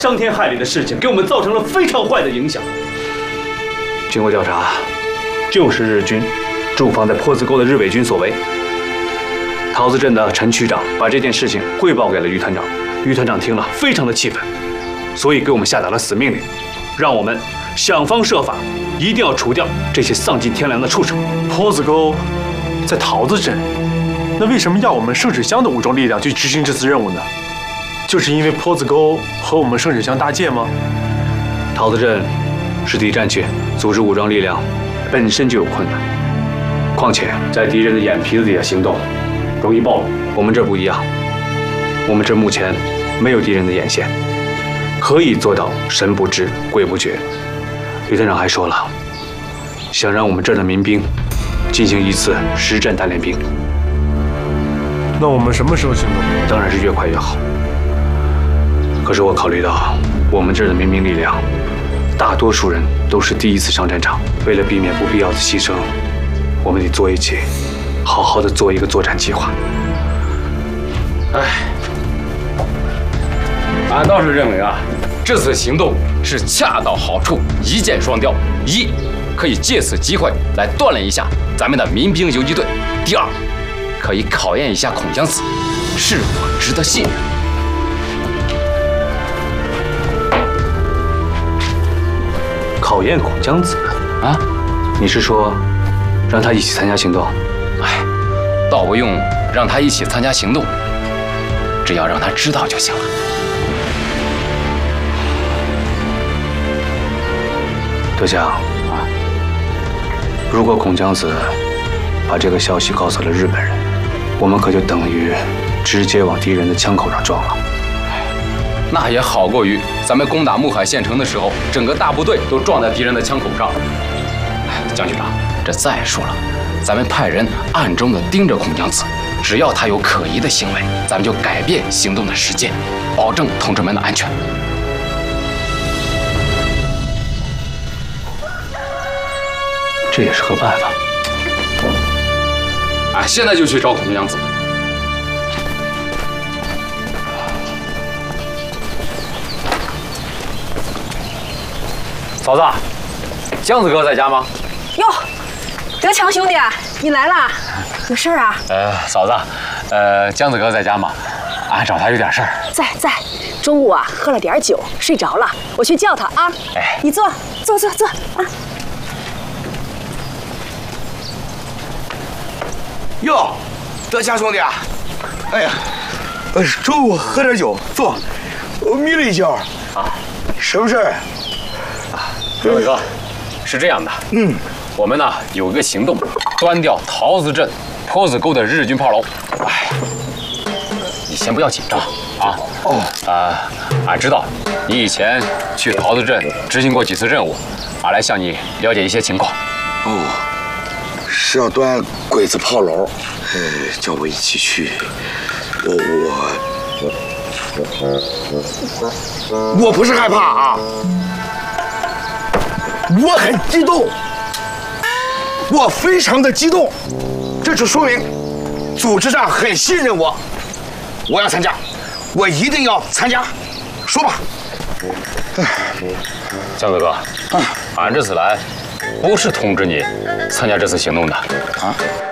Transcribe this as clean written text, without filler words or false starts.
伤天害理的事情，给我们造成了非常坏的影响。经过调查，就是日军驻防在坡子沟的日伪军所为。桃子镇的陈区长把这件事情汇报给了于团长，于团长听了非常的气愤，所以给我们下达了死命令，让我们想方设法，一定要除掉这些丧尽天良的畜生。 坡子沟在桃子镇，那为什么要我们圣水乡的武装力量去执行这次任务呢？就是因为坡子沟和我们圣水乡搭界吗？ 桃子镇是敌占区，组织武装力量本身就有困难，况且在敌人的眼皮子底下行动，容易暴露。我们这不一样，我们这目前没有敌人的眼线，可以做到神不知鬼不觉。李团长还说了，想让我们这儿的民兵进行一次实战大练兵。 那我们什么时候行动？ 当然是越快越好。可是我考虑到我们这儿的民兵力量，大多数人都是第一次上战场，为了避免不必要的牺牲，我们得坐一起，好好的做一个作战计划。 俺倒是认为啊，这次行动是恰到好处，一箭双雕。一，可以借此机会来锻炼一下咱们的民兵游击队；第二，可以考验一下孔祥子是否值得信任。 考验孔江子啊？ 你是说让他一起参加行动？ 倒不用让他一起参加行动，只要让他知道就行了。 德强，如果孔江子把这个消息告诉了日本人，我们可就等于直接往敌人的枪口上撞了。 那也好过于咱们攻打木海县城的时候，整个大部队都撞在敌人的枪口上了。江局长，这再说了，咱们派人暗中的盯着孔江子，只要他有可疑的行为，咱们就改变行动的时间，保证同志们的安全。 这也是个办法。 现在就去找孔江子。嫂子，江子哥在家吗？ 哟，德强兄弟，你来了，有事儿啊？ 嫂子，江子哥在家吗？俺找他有点事儿。 在，中午啊喝了点酒，睡着了，我去叫他啊。你坐啊。 哟，德强兄弟啊，哎呀，中午喝点酒，坐，我眯了一觉啊，什么事儿？ 江子哥，是这样的，我们呢有一个行动，端掉桃子镇坡子沟的日军炮楼。你先不要紧张啊。俺知道你以前去桃子镇执行过几次任务，俺来向你了解一些情况。 是要端鬼子炮楼，叫我一起去，我不是害怕啊，我很激动，我非常的激动，这就说明组织上很信任我，我要参加，我一定要参加，说吧。 江子哥，俺这次来不是通知你参加这次行动的